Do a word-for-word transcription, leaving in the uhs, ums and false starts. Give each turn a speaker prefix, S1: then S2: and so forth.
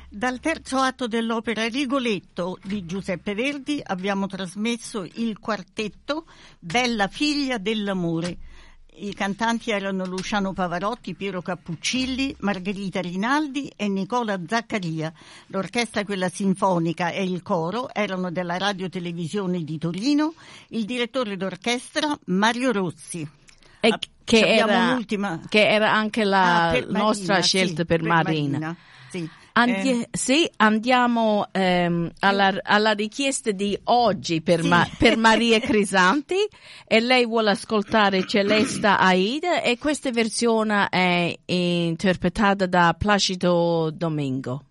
S1: Dal terzo atto dell'opera Rigoletto di Giuseppe Verdi abbiamo trasmesso il quartetto Bella figlia dell'amore. I cantanti erano Luciano Pavarotti, Piero Cappuccilli, Margherita Rinaldi e Nicola Zaccaria. L'orchestra, quella sinfonica, e il coro erano della Radio Televisione di Torino. Il direttore d'orchestra Mario Rossi.
S2: E che, era,
S1: l'ultima...
S2: che era anche la
S1: ah,
S2: nostra
S1: Marina,
S2: scelta
S1: sì,
S2: per,
S1: per
S2: Marina.
S1: Marina sì.
S2: Andi-
S1: eh.
S2: sì, andiamo ehm, alla, alla richiesta di oggi per,
S1: sì.
S2: Ma- per Maria Crisanti, e lei vuole ascoltare Celesta Aida, e questa versione è interpretata da Placido Domingo.